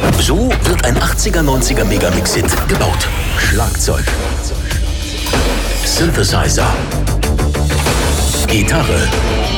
So wird ein 80er-90er Megamix-Hit gebaut. Schlagzeug, Synthesizer, Gitarre,